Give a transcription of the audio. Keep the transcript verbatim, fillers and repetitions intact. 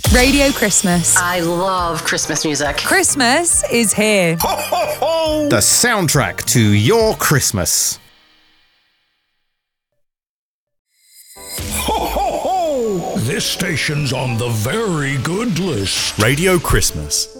Radio Christmas. I love Christmas music. Christmas is here. Ho, ho, ho! The soundtrack to your Christmas. Ho, ho, ho! This station's on the very good list. Radio Christmas.